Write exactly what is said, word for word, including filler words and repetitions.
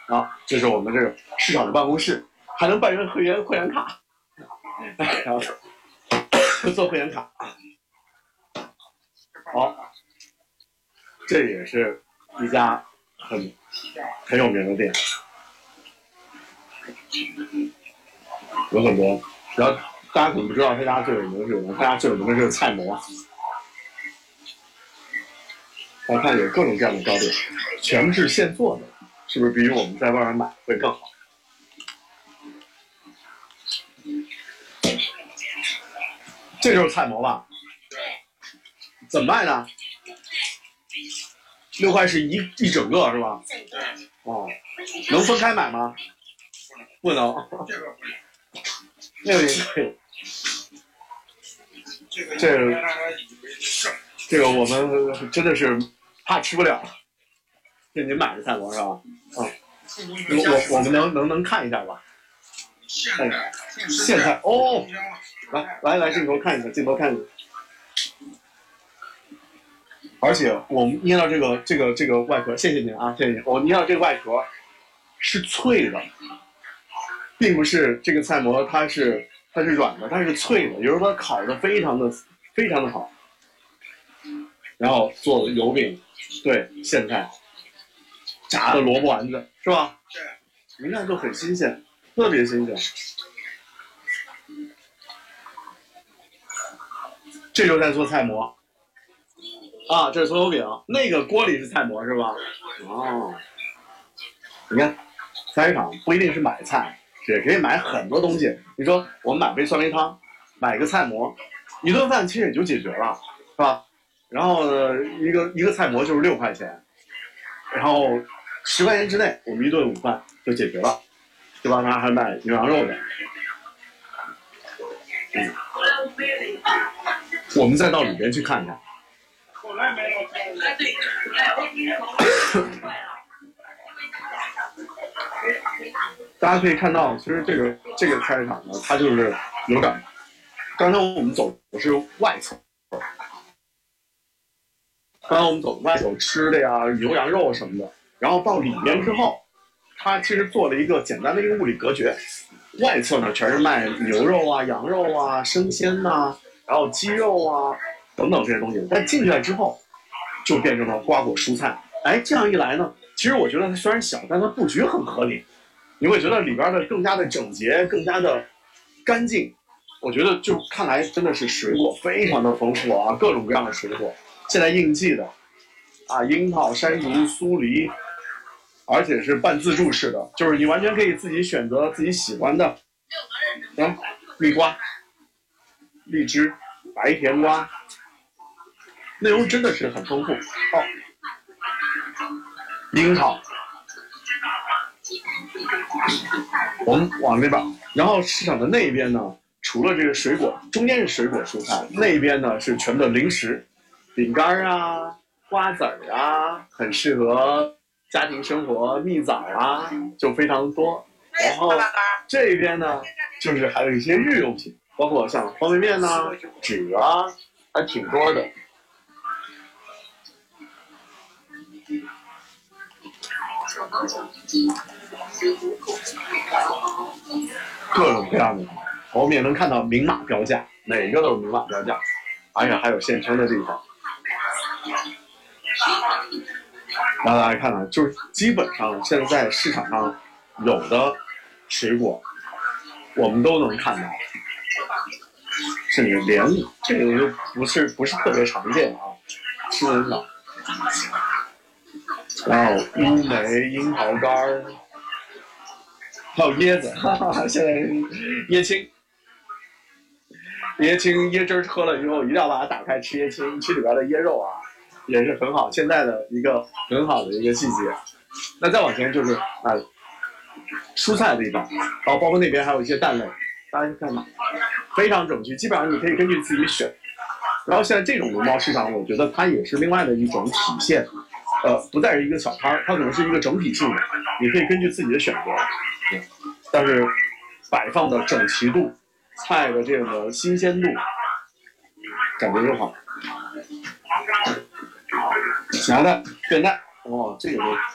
啊，这是我们这个市场的办公室，还能办人会员会员卡，然后做会员卡。好，这也是一家很很有名的店，有很多。然后大家可能不知道他家最有名的是什么，他家最有名的是菜馍。大家看有各种各样的糕点，全部是现做的，是不是比我们在外面买会更好？这就是菜馍吧？怎么卖呢？六块是一一整个是吧？哦，能分开买吗？不能。那个也可以。这个这个我们真的是怕吃不了。这您买的菜馍是吧？嗯。我我们能能能看一下吧？哎，现菜哦，来来来，镜头看一下，镜头看一下。而且我们捏到这个这个这个外壳，谢谢您啊，谢谢您。我捏到这个外壳是脆的，并不是这个菜馍它是它是软的，它是脆的，有人说烤的非常的非常的好。然后做的油饼，对，现菜，炸的萝卜丸子是吧？对，您看都很新鲜，特别新鲜。这就在做菜馍。啊，这是葱油饼，那个锅里是菜馍是吧？哦，你看，菜市场不一定是买菜，也可以买很多东西。你说我们买杯酸梅汤，买个菜馍，一顿饭其实也就解决了，是吧？然后呢，一个一个菜馍就是六块钱，然后十块钱之内，我们一顿午饭就解决了，对吧？他还卖牛羊肉的。嗯，我们再到里边去看一看。大家可以看到，其实这个这个菜市场呢，它就是有点。刚才我们走的是外侧，刚才我们走外头吃的呀，牛羊肉什么的，然后到里边之后，它其实做了一个简单的一个物理隔绝。外侧呢全是卖牛肉啊、羊肉啊、生鲜呐、啊，然后鸡肉啊等等这些东西。但进去了之后，就变成了瓜果蔬菜。哎，这样一来呢，其实我觉得它虽然小，但它布局很合理。你会觉得里边的更加的整洁，更加的干净。我觉得就看来真的是水果非常的丰富啊，各种各样的水果。现在应季的啊，樱桃、山竹、酥梨，而且是半自助式的，就是你完全可以自己选择自己喜欢的。啊，蜜瓜、荔枝、白甜瓜，内容真的是很丰富。哦，樱桃，我们往那边，然后市场的那边呢，除了这个水果，中间是水果蔬菜，那边呢是全部的零食，饼干啊、瓜子儿啊，很适合家庭生活，蜜枣啊，就非常多。然后这边呢，就是还有一些日用品，包括像方便面呐、纸啊，还挺多的。各种各样的，我们也能看到明码标价，每个都是明码标价，而且还有现称的地方。然后大家看看，就是基本上现在市场上有的水果，我们都能看到，甚至连这个就不是不是特别常见啊，吃的很少。然后乌梅、樱桃干儿，还有椰子，哈哈，现在椰青，椰青椰汁喝了以后，一定要把它打开吃椰青，吃里边的椰肉啊，也是很好，现在的一个很好的一个季节。那再往前就是啊、呃，蔬菜的地方，然后包括那边还有一些蛋类，大家看到非常整齐，基本上你可以根据自己选。然后现在这种农贸市场，我觉得它也是另外的一种体现。呃，不再是一个小摊儿，它可能是一个整体性的，你可以根据自己的选择，嗯，但是摆放的整齐度、菜的这个新鲜度，感觉就好。咸蛋、变蛋，哦，这个就